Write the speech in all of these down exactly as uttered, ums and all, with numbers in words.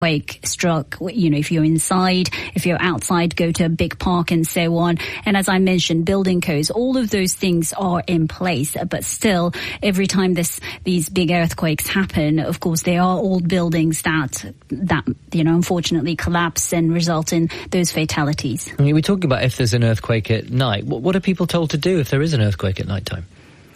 Quake struck, you know, if you're inside, if you're outside, go to a big park and so on. And as I mentioned, building codes, all of those things are in place. But still, every time this these big earthquakes happen, of course, they are old buildings that, that you know, unfortunately collapse and result in those fatalities. I mean, we're talking about if there's an earthquake at night. What, what are people told to do if there is an earthquake at night time?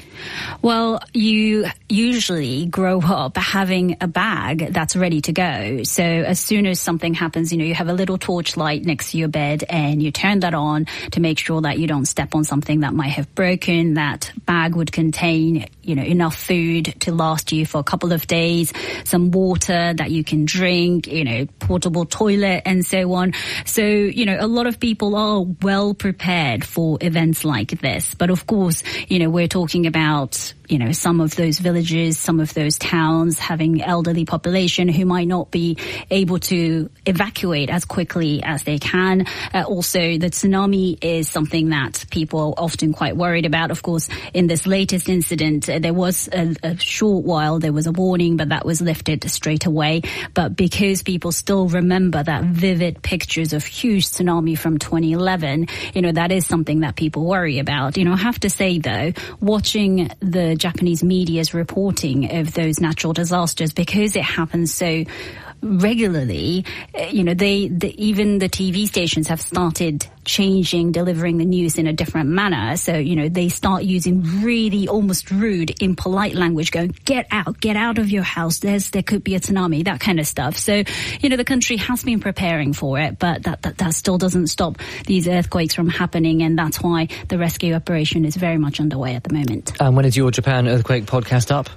Well, you usually grow up having a bag that's ready to go. So as soon as something happens, you know, you have a little torchlight next to your bed and you turn that on to make sure that you don't step on something that might have broken. That bag would contain, you know, enough food to last you for a couple of days, some water that you can drink, you know, portable toilet and so on. So, you know, a lot of people are well prepared for events like this. But of course, you know, we're talking about you know, some of those villages, some of those towns having elderly population who might not be able to evacuate as quickly as they can. Uh, also, the tsunami is something that people are often quite worried about. Of course, in this latest incident, uh, there was a, a short while, there was a warning, but that was lifted straight away. But because people still remember that vivid pictures of huge tsunami from twenty eleven, you know, that is something that people worry about. You know, I have to say, though, watching the Japanese media's reporting of those natural disasters, because it happens so regularly, you know, they, the, even the T V stations have started changing, delivering the news in a different manner. So, you know, they start using really almost rude, impolite language, going, get out, get out of your house. There's, there could be a tsunami, that kind of stuff. So, you know, the country has been preparing for it, but that, that, that still doesn't stop these earthquakes from happening. And that's why the rescue operation is very much underway at the moment. And when is your Japan Earthquake podcast up?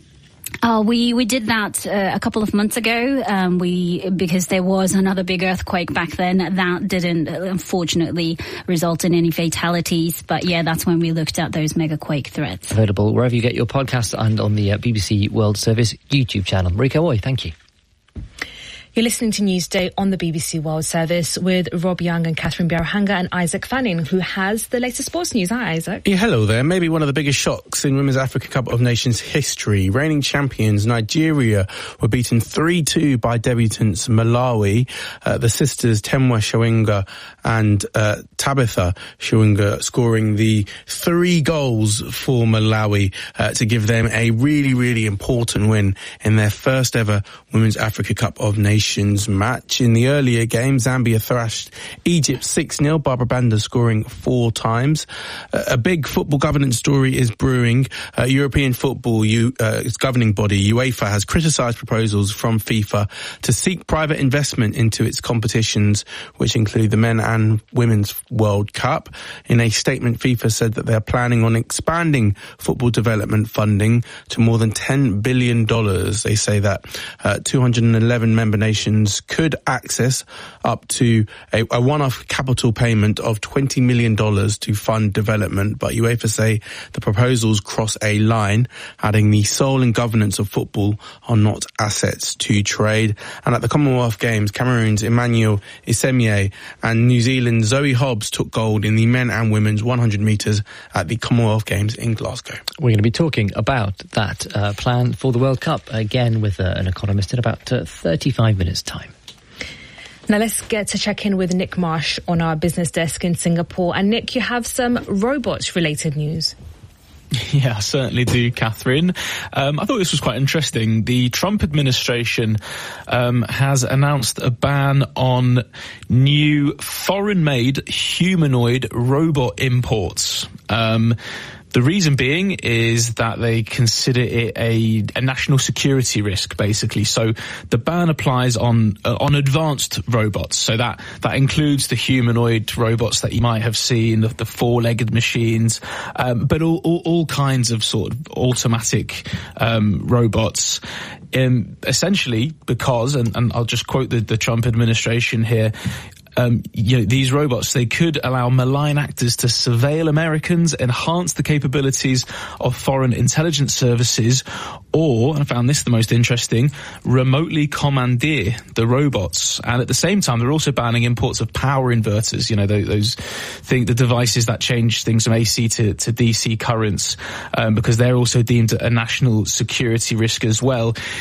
Uh, we, we did that uh, a couple of months ago. Um, we, because there was another big earthquake back then that didn't, uh, unfortunately, result in any fatalities. But yeah, that's when we looked at those mega quake threats. Available wherever you get your podcasts and on the uh, B B C World Service YouTube channel. Marika Oy, thank you. You're listening to Newsday on the B B C World Service with Rob Young and Catherine Biarhanga and Isaac Fanning, who has the latest sports news. Hi, Isaac. Yeah, hello there. Maybe one of the biggest shocks in Women's Africa Cup of Nations history. Reigning champions Nigeria were beaten three two by debutants Malawi. Uh, the sisters Temwa Shawinga and uh, Tabitha Shawinga scoring the three goals for Malawi uh, to give them a really, really important win in their first ever Women's Africa Cup of Nations match. In the earlier game, Zambia thrashed Egypt six nil, Barbara Banda scoring four times. Uh, a big football governance story is brewing. Uh, European football, U, uh, its governing body, UEFA, has criticised proposals from FIFA to seek private investment into its competitions, which include the Men and Women's World Cup. In a statement, FIFA said that they're planning on expanding football development funding to more than ten billion dollars. They say that uh, two hundred eleven member nations could access up to a, a one-off capital payment of twenty million dollars to fund development, but UEFA say the proposals cross a line, adding the soul and governance of football are not assets to trade. And at the Commonwealth Games, Cameroon's Emmanuel Isemie and New Zealand's Zoe Hobbs took gold in the men and women's one hundred metres at the Commonwealth Games in Glasgow. We're going to be talking about that uh, plan for the World Cup again with uh, an economist in about uh, thirty-five minutes time. Now let's get to check in with Nick Marsh on our business desk in Singapore. And Nick, you have some robots-related news. Yeah, I certainly do, Catherine. Um, I thought this was quite interesting. The Trump administration um, has announced a ban on new foreign-made humanoid robot imports. Um, The reason being is that they consider it a, a national security risk, basically. So the ban applies on uh, on advanced robots. So that that includes the humanoid robots that you might have seen, the, the four-legged machines, um, but all, all, all kinds of sort of automatic um, robots. Um, essentially, because, and, and I'll just quote the, the Trump administration here. Um, you know, these robots, they could allow malign actors to surveil Americans, enhance the capabilities of foreign intelligence services, or, and I found this the most interesting, remotely commandeer the robots. And at the same time, they're also banning imports of power inverters, you know, those, those thing, the devices that change things from A C to, to D C currents, um, because they're also deemed a national security risk as well.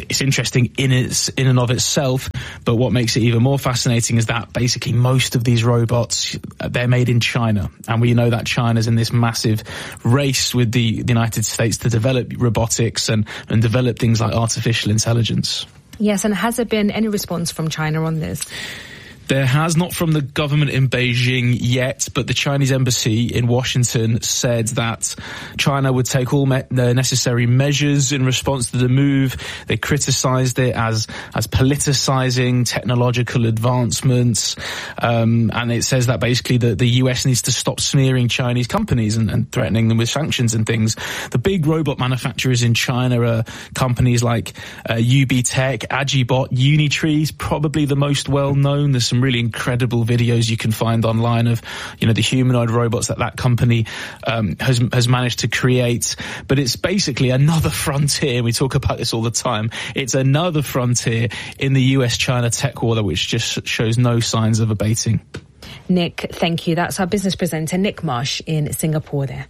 it's interesting in its in and of itself, but what makes it even more fascinating is that basically most of these robots, they're made in China, and we know that China's in this massive race with the, the United States to develop robotics and, and develop things like artificial intelligence. Yes, and has there been any response from China on this? There has, not from the government in Beijing yet, but the Chinese embassy in Washington said that China would take all me- the necessary measures in response to the move. They criticised it as as politicising technological advancements, um, and it says that basically the, the U S needs to stop smearing Chinese companies and, and threatening them with sanctions and things. The big robot manufacturers in China are companies like uh, U B Tech, Agibot, Unitree, probably the most well-known. There's some really incredible videos you can find online of, you know, the humanoid robots that that company um, has has managed to create. But it's basically another frontier. We talk about this all the time. It's another frontier in the U S China tech war, which just shows no signs of abating. Nick, thank you. That's our business presenter, Nick Marsh, in Singapore there.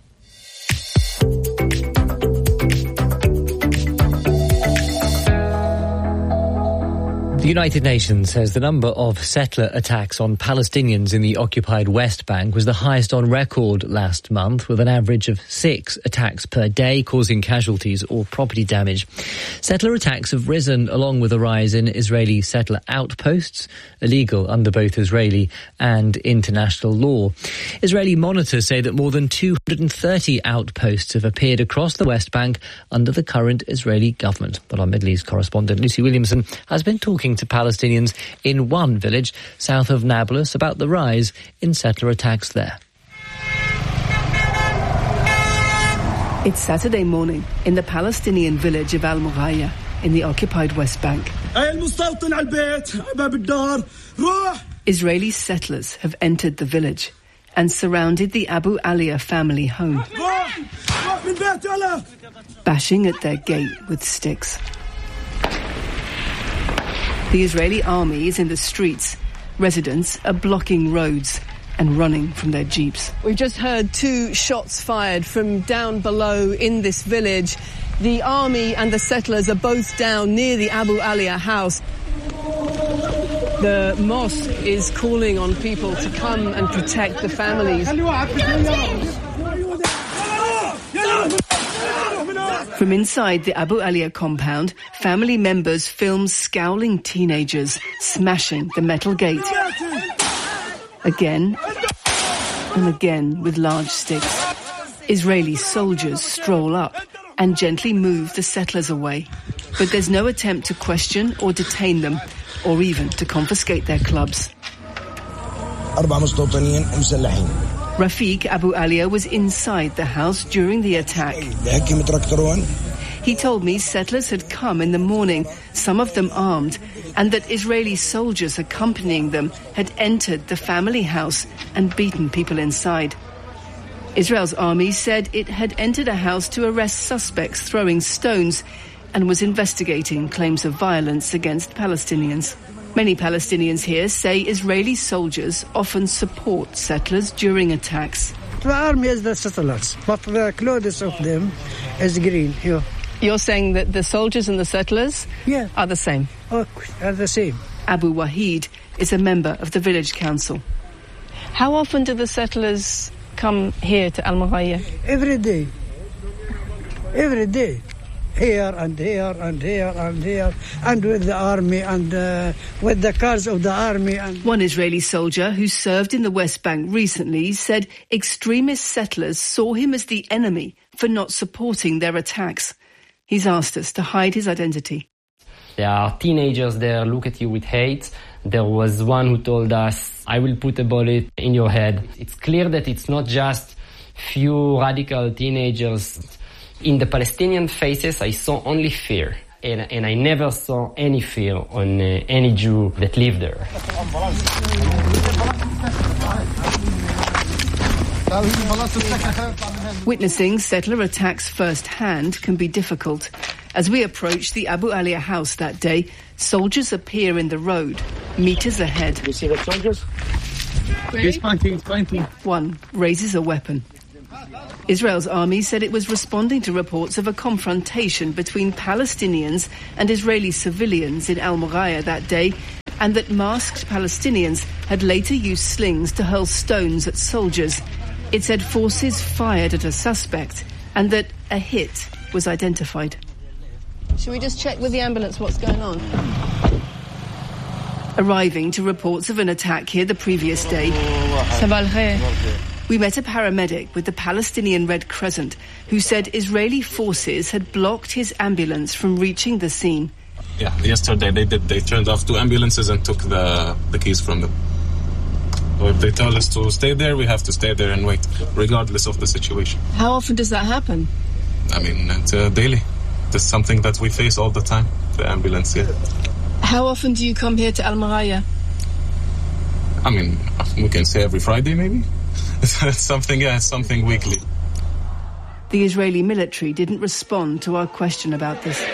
The United Nations says the number of settler attacks on Palestinians in the occupied West Bank was the highest on record last month, with an average of six attacks per day, causing casualties or property damage. Settler attacks have risen along with a rise in Israeli settler outposts, illegal under both Israeli and international law. Israeli monitors say that more than two hundred thirty outposts have appeared across the West Bank under the current Israeli government. But our Middle East correspondent Lucy Williamson has been talking to Palestinians in one village south of Nablus about the rise in settler attacks there. It's Saturday morning in the Palestinian village of Al-Mughaya in the occupied West Bank. Israeli settlers have entered the village and surrounded the Abu Alia family home, bashing at their gate with sticks. The Israeli army is in the streets. Residents are blocking roads and running from their jeeps. We've just heard two shots fired from down below in this village. The army and the settlers are both down near the Abu Alia house. The mosque is calling on people to come and protect the families. From inside the Abu Alia compound, family members film scowling teenagers smashing the metal gate. Again and again with large sticks. Israeli soldiers stroll up and gently move the settlers away. But there's no attempt to question or detain them, or even to confiscate their clubs. Rafiq Abu Alia was inside the house during the attack. He told me settlers had come in the morning, some of them armed, and that Israeli soldiers accompanying them had entered the family house and beaten people inside. Israel's army said it had entered a house to arrest suspects throwing stones and was investigating claims of violence against Palestinians. Many Palestinians here say Israeli soldiers often support settlers during attacks. The army is the settlers, but the clothes of them is green. Yeah. You're saying that the soldiers and the settlers yeah. are the same? Oh, are the same. Abu Wahid is a member of the village council. How often do the settlers come here to Al-Mughaya? Every day. Every day. Here and here and here and here, and with the army and uh, with the cars of the army. And one Israeli soldier who served in the West Bank recently said extremist settlers saw him as the enemy for not supporting their attacks. He's asked us to hide his identity. There are teenagers there, look at you with hate. There was one who told us, I will put a bullet in your head. It's clear that it's not just few radical teenagers. In the Palestinian faces, I saw only fear, and, and I never saw any fear on uh, any Jew that lived there. Witnessing settler attacks firsthand can be difficult. As we approach the Abu Alia house that day, soldiers appear in the road, meters ahead. You see the soldiers? He's fighting, he's fighting. One raises a weapon. Israel's army said it was responding to reports of a confrontation between Palestinians and Israeli civilians in Al-Mughayyah that day, and that masked Palestinians had later used slings to hurl stones at soldiers. It said forces fired at a suspect and that a hit was identified. Should we just check with the ambulance what's going on? Arriving to reports of an attack here the previous day, we met a paramedic with the Palestinian Red Crescent who said Israeli forces had blocked his ambulance from reaching the scene. Yeah, yesterday they did. They turned off two ambulances and took the, the keys from them. So if they tell us to stay there, we have to stay there and wait, regardless of the situation. How often does that happen? I mean, it's uh, daily. It's something that we face all the time, the ambulance, yeah. How often do you come here to Al-Mughayyah? I mean, we can say every Friday, maybe? It's something, yeah, it's something weekly. The Israeli military didn't respond to our question about this.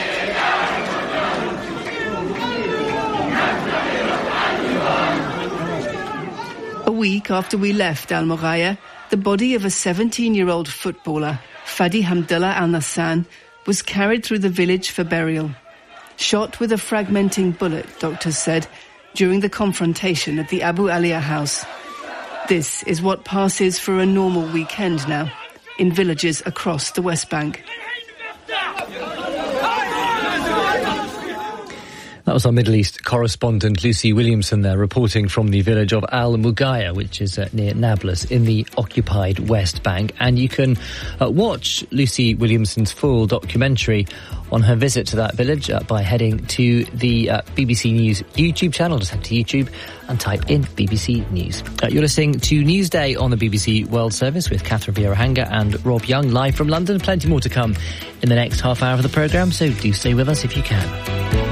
A week after we left Al-Mughayyah, the body of a seventeen-year-old footballer, Fadi Hamdallah Al-Nassan, was carried through the village for burial. Shot with a fragmenting bullet, doctors said, during the confrontation at the Abu Aliyah house. This is what passes for a normal weekend now, in villages across the West Bank. That was our Middle East correspondent Lucy Williamson there, reporting from the village of Al-Mughayyah, which is uh, near Nablus in the occupied West Bank. And you can uh, watch Lucy Williamson's full documentary on her visit to that village uh, by heading to the uh, B B C News YouTube channel. Just head to YouTube and type in B B C News. Uh, you're listening to Newsday on the B B C World Service with Catherine Vieira-Hanga and Rob Young, live from London. Plenty more to come in the next half hour of the programme, so do stay with us if you can.